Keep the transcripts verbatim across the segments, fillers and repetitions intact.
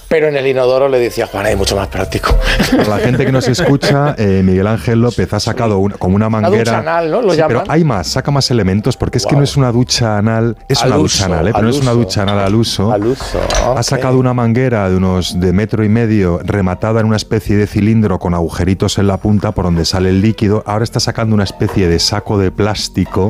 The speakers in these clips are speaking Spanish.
pero en el inodoro le decía, Juan, es mucho más práctico. Para la gente que nos escucha, eh, Miguel Ángel López ha sacado una, como una manguera. Una ducha anal, ¿no? Lo sí, llaman. pero hay más, saca más elementos, porque es wow. que no es una ducha anal, es al una uso, ducha anal, ¿eh? pero no es una ducha anal al uso. Al uso. Okay. Ha sacado una manguera de unos de metro y medio, rematada en una especie de cilindro con agujeritos en la punta por donde sale el líquido. Ahora está sacando una especie de saco de plástico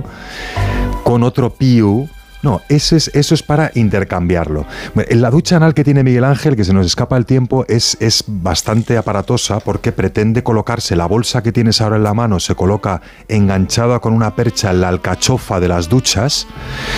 con otro piu. No, eso es, eso es para intercambiarlo. La ducha anal que tiene Miguel Ángel, que se nos escapa el tiempo, es, es bastante aparatosa porque pretende colocarse la bolsa que tienes ahora en la mano, se coloca enganchada con una percha en la alcachofa de las duchas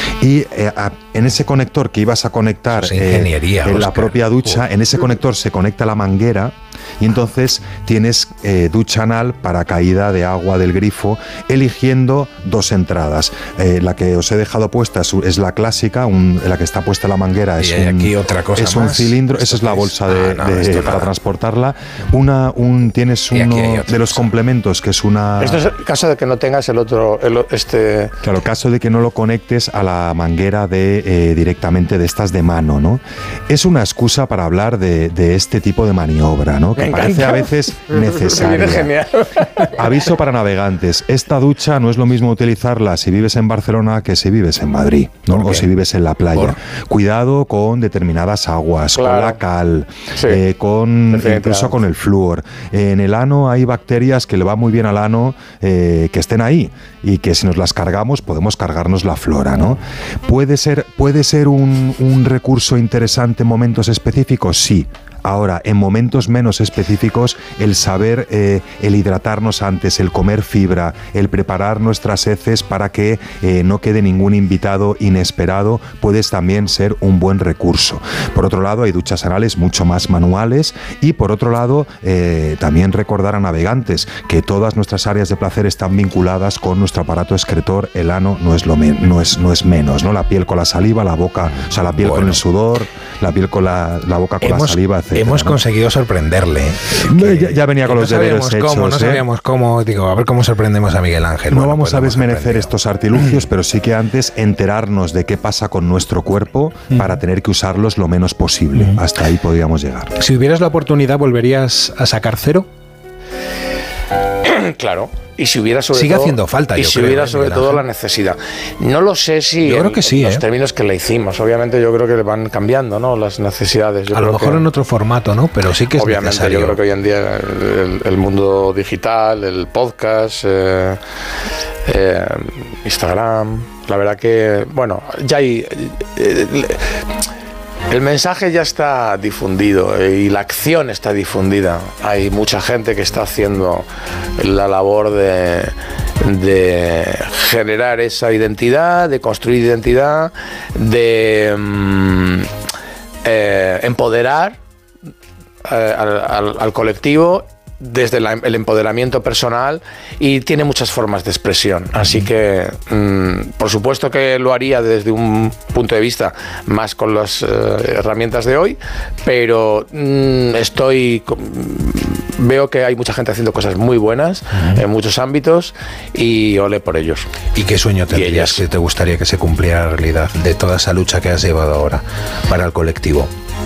y eh, a, en ese conector que ibas a conectar eh, en Oscar. La propia ducha, oh. en ese conector se conecta la manguera. Y entonces tienes eh, ducha anal para caída de agua del grifo, eligiendo dos entradas. Eh, la que os he dejado puesta es, es la clásica, un, la que está puesta la manguera es, y un, aquí otra cosa es un cilindro, esa es la bolsa de, ah, no, de, para nada. transportarla. Una, un, tienes uno de los complementos que es una... Esto es el caso de que no tengas el otro... El, este... Claro, caso de que no lo conectes a la manguera de eh, directamente de estas de mano, ¿no? Es una excusa para hablar de, de este tipo de maniobra, ¿no? Que parece a veces necesaria. Genial. Aviso para navegantes, esta ducha no es lo mismo utilizarla si vives en Barcelona que si vives en Madrid, ¿no? O si vives en la playa. ¿Por? Cuidado con determinadas aguas, claro. con la cal, sí. eh, con incluso con el flúor. Eh, en el ano hay bacterias que le va muy bien al ano eh, que estén ahí y que si nos las cargamos podemos cargarnos la flora, ¿no? ¿Puede ser, puede ser un, un recurso interesante en momentos específicos? Sí. Ahora, en momentos menos específicos, el saber, eh, el hidratarnos antes, el comer fibra, el preparar nuestras heces para que eh, no quede ningún invitado inesperado, puede también ser un buen recurso. Por otro lado, hay duchas anales mucho más manuales y, por otro lado, eh, también recordar a navegantes que todas nuestras áreas de placer están vinculadas con nuestro aparato excretor. El ano no es, lo me- no es, no es menos, ¿no? La piel con la saliva, la boca, o sea, la piel bueno. con el sudor, la piel con la, la boca con hemos, la saliva, etcétera. Hemos ¿no? conseguido sorprenderle. Ya, ya venía con los no deberes hechos. Cómo, no ¿eh? sabíamos cómo, digo, a ver cómo sorprendemos a Miguel Ángel. No bueno, vamos pues a desmerecer estos artilugios, pero sí que antes enterarnos de qué pasa con nuestro cuerpo mm. para tener que usarlos lo menos posible. Mm. Hasta ahí podríamos llegar. Si hubieras la oportunidad, ¿volverías a sacar cero? Claro. Y si hubiera sobre Sigue todo, haciendo falta, y yo si creo, hubiera ¿eh, sobre todo la necesidad. No lo sé si yo en, creo que sí, en los ¿eh? términos que le hicimos. Obviamente yo creo que van cambiando, ¿no? Las necesidades. Yo a creo lo mejor que, en otro formato, ¿no? Pero sí que es obviamente, necesario. yo creo que hoy en día el, el mundo digital, el podcast, eh, eh, Instagram, la verdad que, bueno, ya hay... Eh, el mensaje ya está difundido y la acción está difundida. Hay mucha gente que está haciendo la labor de, de generar esa identidad, de construir identidad, de mm, eh, empoderar eh, al, al, al colectivo desde la, el empoderamiento personal, y tiene muchas formas de expresión. Así que, mmm, por supuesto que lo haría desde un punto de vista más con las eh, herramientas de hoy, pero mmm, estoy... Veo que hay mucha gente haciendo cosas muy buenas uh-huh. en muchos ámbitos y ole por ellos. ¿Y qué sueño tendrías que te gustaría que se cumpliera la realidad de toda esa lucha que has llevado ahora para el colectivo?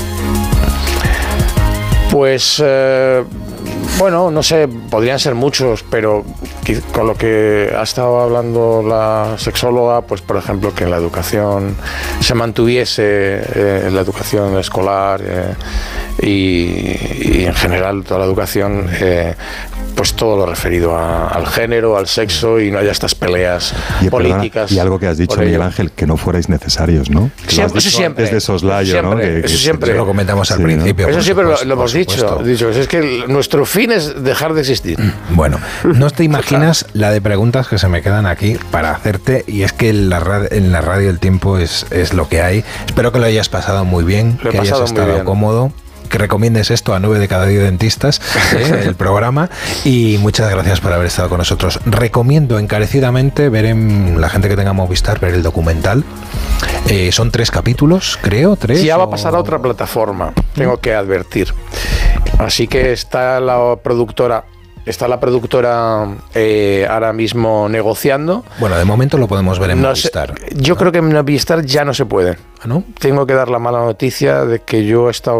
Pues... Eh, Bueno, no sé, podrían ser muchos, pero con lo que ha estado hablando la sexóloga, pues por ejemplo que en la educación se mantuviese eh, la educación escolar eh, y, y en general toda la educación, eh, pues todo lo referido a, al género, al sexo, y no haya estas peleas y, políticas. Perdona, y algo que has dicho, Miguel Ángel, que no fuerais necesarios, ¿no? Siempre, eso siempre. Es de soslayo, siempre, ¿no? Que, eso que, siempre. Eso lo comentamos al sí, principio. ¿no? Eso siempre supuesto, lo, lo hemos dicho. dicho. Es que nuestro fin es dejar de existir. Bueno, no te imaginas la de preguntas que se me quedan aquí para hacerte, y es que en la radio, en la radio el tiempo es, es lo que hay. Espero que lo hayas pasado muy bien, lo que hayas estado cómodo, que recomiendes esto a nueve de cada diez dentistas, ¿eh? el programa, y muchas gracias por haber estado con nosotros. Recomiendo encarecidamente ver en la gente que tenga Movistar, ver el documental. Eh, son tres capítulos, creo, tres. Sí, ya va o... a pasar a otra plataforma, tengo que advertir. Así que está la productora... Está la productora eh, ahora mismo negociando. Bueno, de momento lo podemos ver en no Movistar. Sé, yo ¿no? creo que en Movistar ya no se puede. ¿Ah, no? Tengo que dar la mala noticia de que yo he estado